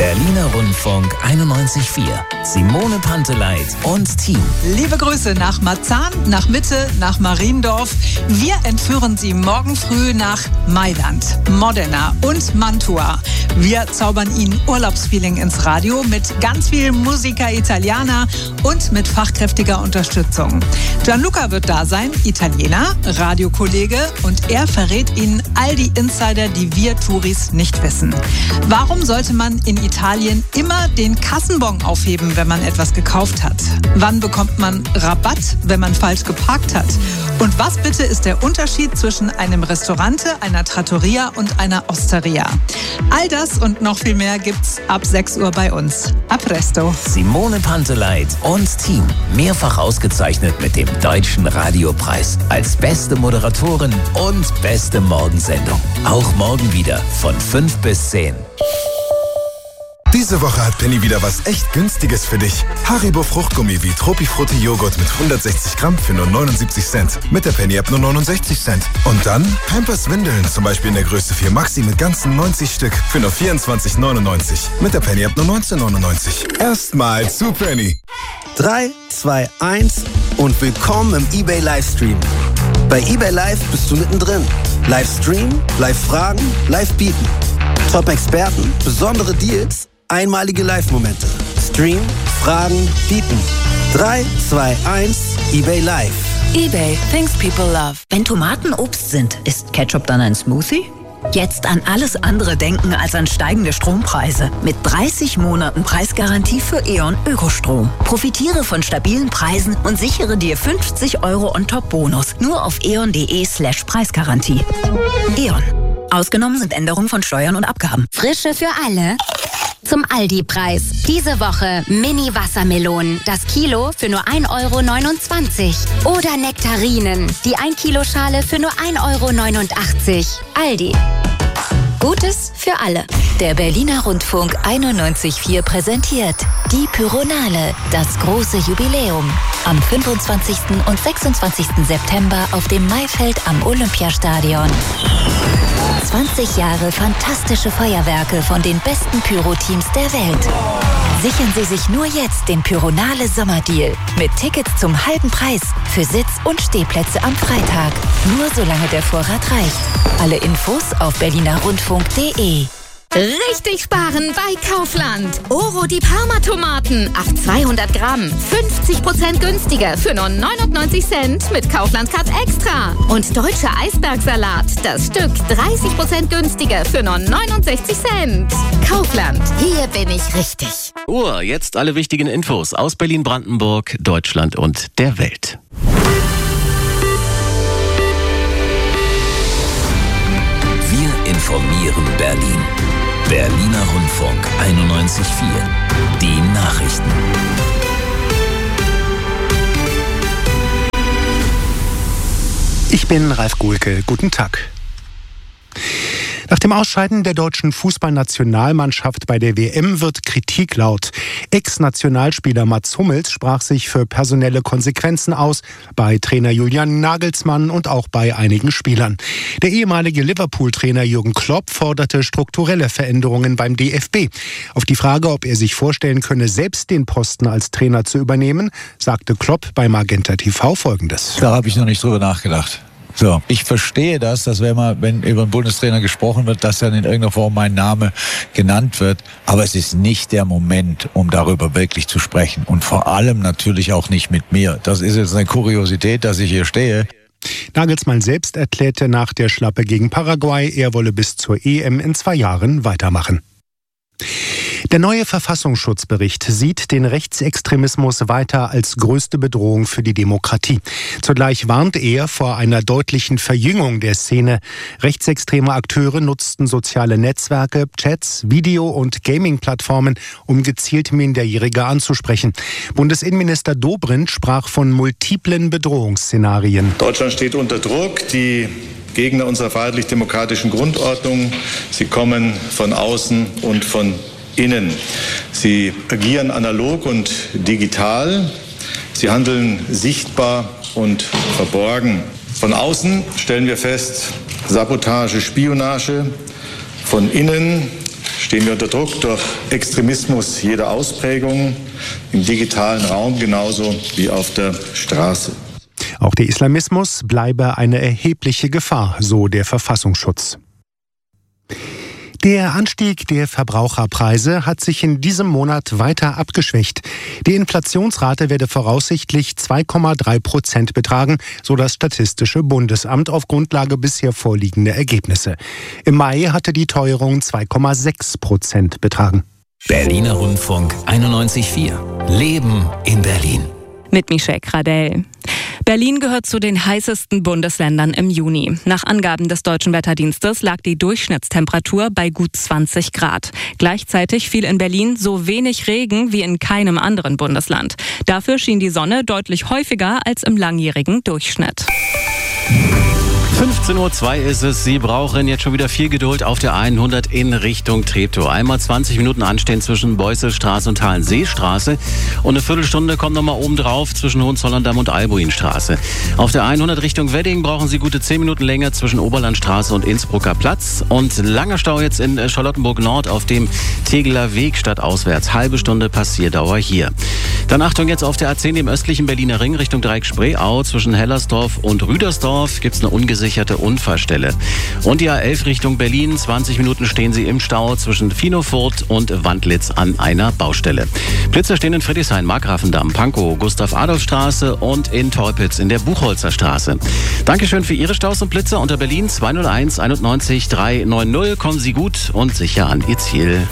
Berliner Rundfunk 91.4. Simone Panteleit und Team. Liebe Grüße nach Marzahn, nach Mitte, nach Mariendorf. Wir entführen Sie morgen früh nach Mailand, Modena und Mantua. Wir zaubern Ihnen Urlaubsfeeling ins Radio mit ganz viel Musica Italiana und mit fachkräftiger Unterstützung. Gianluca wird da sein, Italiener, Radiokollege, und er verrät Ihnen all die Insider, die wir Touris nicht wissen. Warum sollte man in Italien immer den Kassenbon aufheben, wenn man etwas gekauft hat? Wann bekommt man Rabatt, wenn man falsch geparkt hat? Und was bitte ist der Unterschied zwischen einem Restaurante, einer Trattoria und einer Osteria? All das und noch viel mehr gibt's ab 6 Uhr bei uns. A presto. Simone Panteleit und Team. Mehrfach ausgezeichnet mit dem Deutschen Radiopreis als beste Moderatorin und beste Morgensendung. Auch morgen wieder von 5 bis 10. Diese Woche hat Penny wieder was echt Günstiges für dich. Haribo Fruchtgummi wie Tropifrutti Joghurt mit 160 Gramm für nur 79 Cent. Mit der Penny-App nur 69 Cent. Und dann Pampers Windeln, zum Beispiel in der Größe 4 Maxi mit ganzen 90 Stück für nur 24,99. Mit der Penny-App nur 19,99. Erstmal zu Penny. 3, 2, 1 und willkommen im eBay Livestream. Bei eBay Live bist du mittendrin. Livestream, Live-Fragen, Live-Bieten. Top-Experten, besondere Deals, einmalige Live-Momente. Stream, Fragen, Bieten. 3, 2, 1, eBay Live. eBay, things people love. Wenn Tomaten Obst sind, ist Ketchup dann ein Smoothie? Jetzt an alles andere denken als an steigende Strompreise. Mit 30 Monaten Preisgarantie für E.ON Ökostrom. Profitiere von stabilen Preisen und sichere dir 50 € On-Top-Bonus. Nur auf eon.de/Preisgarantie. E.ON. Ausgenommen sind Änderungen von Steuern und Abgaben. Frische für alle. Zum Aldi-Preis. Diese Woche Mini-Wassermelonen. Das Kilo für nur 1,29 €. Oder Nektarinen. Die 1-Kilo-Schale für nur 1,89 €. Aldi. Gutes für alle. Der Berliner Rundfunk 91.4 präsentiert die Pyronale, das große Jubiläum. Am 25. und 26. September auf dem Maifeld am Olympiastadion. 20 Jahre fantastische Feuerwerke von den besten Pyro-Teams der Welt. Sichern Sie sich nur jetzt den Pyronale Sommerdeal mit Tickets zum halben Preis für Sitz- und Stehplätze am Freitag. Nur solange der Vorrat reicht. Alle Infos auf berlinerrundfunk.de. Richtig sparen bei Kaufland. Oro die Parma-Tomaten auf 200 Gramm. 50% günstiger für nur 99 Cent mit Kaufland Cut Extra. Und deutscher Eisbergsalat. Das Stück 30% günstiger für nur 69 Cent. Kaufland. Hier bin ich richtig. Jetzt alle wichtigen Infos aus Berlin, Brandenburg, Deutschland und der Welt. Wir informieren Berlin. Berliner Rundfunk 91.4. Die Nachrichten. Ich bin Ralf Guhlke. Guten Tag. Nach dem Ausscheiden der deutschen Fußballnationalmannschaft bei der WM wird Kritik laut. Ex-Nationalspieler Mats Hummels sprach sich für personelle Konsequenzen aus, bei Trainer Julian Nagelsmann und auch bei einigen Spielern. Der ehemalige Liverpool-Trainer Jürgen Klopp forderte strukturelle Veränderungen beim DFB. Auf die Frage, ob er sich vorstellen könne, selbst den Posten als Trainer zu übernehmen, sagte Klopp bei Magenta TV Folgendes. Da habe ich noch nicht drüber nachgedacht. So, ich verstehe das, dass wenn über einen Bundestrainer gesprochen wird, dass dann in irgendeiner Form mein Name genannt wird. Aber es ist nicht der Moment, um darüber wirklich zu sprechen. Und vor allem natürlich auch nicht mit mir. Das ist jetzt eine Kuriosität, dass ich hier stehe. Nagelsmann selbst erklärte nach der Schlappe gegen Paraguay, er wolle bis zur EM in 2 Jahren weitermachen. Der neue Verfassungsschutzbericht sieht den Rechtsextremismus weiter als größte Bedrohung für die Demokratie. Zugleich warnt er vor einer deutlichen Verjüngung der Szene. Rechtsextreme Akteure nutzten soziale Netzwerke, Chats, Video- und Gaming-Plattformen, um gezielt Minderjährige anzusprechen. Bundesinnenminister Dobrindt sprach von multiplen Bedrohungsszenarien. Deutschland steht unter Druck. Die Gegner unserer freiheitlich-demokratischen Grundordnung, sie kommen von außen und von innen. Sie agieren analog und digital. Sie handeln sichtbar und verborgen. Von außen stellen wir fest, Sabotage, Spionage. Von innen stehen wir unter Druck durch Extremismus jeder Ausprägung, im digitalen Raum genauso wie auf der Straße. Auch der Islamismus bleibe eine erhebliche Gefahr, so der Verfassungsschutz. Der Anstieg der Verbraucherpreise hat sich in diesem Monat weiter abgeschwächt. Die Inflationsrate werde voraussichtlich 2,3% betragen, so das Statistische Bundesamt auf Grundlage bisher vorliegender Ergebnisse. Im Mai hatte die Teuerung 2,6% betragen. Berliner Rundfunk 91.4. Leben in Berlin. Mit Michelle Gradell. Berlin gehört zu den heißesten Bundesländern im Juni. Nach Angaben des Deutschen Wetterdienstes lag die Durchschnittstemperatur bei gut 20 Grad. Gleichzeitig fiel in Berlin so wenig Regen wie in keinem anderen Bundesland. Dafür schien die Sonne deutlich häufiger als im langjährigen Durchschnitt. 15:02 Uhr ist es. Sie brauchen jetzt schon wieder viel Geduld auf der 100 in Richtung Treptow. Einmal 20 Minuten anstehen zwischen Beusselstraße und Halenseestraße. Und eine Viertelstunde kommt nochmal oben drauf zwischen Hohenzollern-Damm und Albuinstraße. Auf der 100 Richtung Wedding brauchen Sie gute 10 Minuten länger zwischen Oberlandstraße und Innsbrucker Platz. Und langer Stau jetzt in Charlottenburg Nord auf dem Tegeler Weg stadtauswärts. Halbe Stunde Passierdauer hier. Dann Achtung jetzt auf der A10 im östlichen Berliner Ring Richtung Dreieck-Spreeau. Zwischen Hellersdorf und Rüdersdorf gibt es eine ungesicherte Unfallstelle. Und die A11 Richtung Berlin. 20 Minuten stehen Sie im Stau zwischen Finofurt und Wandlitz an einer Baustelle. Blitzer stehen in Friedrichshain, Markgrafendamm, Pankow, Gustav-Adolf-Straße und in Teupitz in der Buchholzer Straße. Dankeschön für Ihre Staus und Blitzer unter Berlin 201 91 390. Kommen Sie gut und sicher an Ihr Ziel.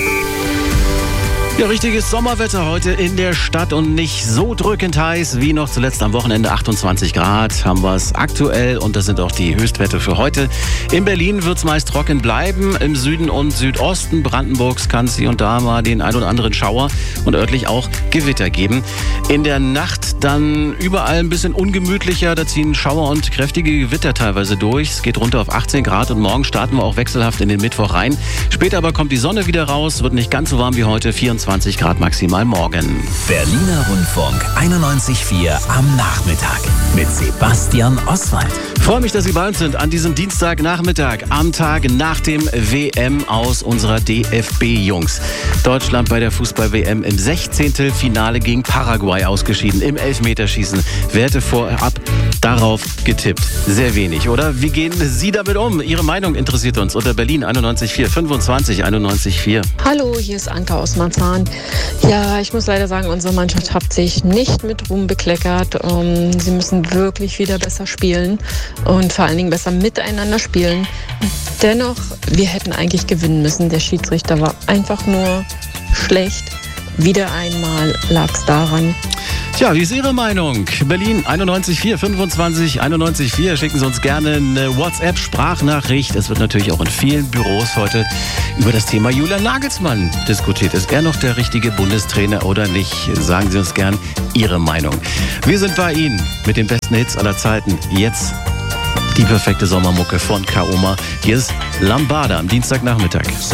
Ja, richtiges Sommerwetter heute in der Stadt und nicht so drückend heiß wie noch zuletzt am Wochenende. 28 Grad haben wir es aktuell und das sind auch die Höchstwerte für heute. In Berlin wird es meist trocken bleiben. Im Süden und Südosten Brandenburgs kann es hier und da mal den ein oder anderen Schauer und örtlich auch Gewitter geben. In der Nacht dann überall ein bisschen ungemütlicher. Da ziehen Schauer und kräftige Gewitter teilweise durch. Es geht runter auf 18 Grad und morgen starten wir auch wechselhaft in den Mittwoch rein. Später aber kommt die Sonne wieder raus, wird nicht ganz so warm wie heute, 24 Grad maximal morgen. Berliner Rundfunk 91.4 am Nachmittag mit Sebastian Oswald. Freue mich, dass Sie bei uns sind an diesem Dienstagnachmittag, am Tag nach dem WM aus unserer DFB-Jungs. Deutschland bei der Fußball-WM im 16. Finale gegen Paraguay ausgeschieden, im Elfmeterschießen. Wer hätte vorab darauf getippt? Sehr wenig, oder? Wie gehen Sie damit um? Ihre Meinung interessiert uns unter Berlin 91.4, 25 91.4. Hallo, hier ist Anke aus Marzahn. Ja, ich muss leider sagen, unsere Mannschaft hat sich nicht mit Ruhm bekleckert. Sie müssen wirklich wieder besser spielen und vor allen Dingen besser miteinander spielen. Dennoch, wir hätten eigentlich gewinnen müssen. Der Schiedsrichter war einfach nur schlecht. Wieder einmal lag es daran. Tja, wie ist Ihre Meinung? Berlin 91.4, 25 91.4. Schicken Sie uns gerne eine WhatsApp-Sprachnachricht. Es wird natürlich auch in vielen Büros heute über das Thema Julian Nagelsmann diskutiert. Ist er noch der richtige Bundestrainer oder nicht? Sagen Sie uns gern Ihre Meinung. Wir sind bei Ihnen mit den besten Hits aller Zeiten. Jetzt die perfekte Sommermucke von Kaoma. Hier ist Lambada am Dienstagnachmittag.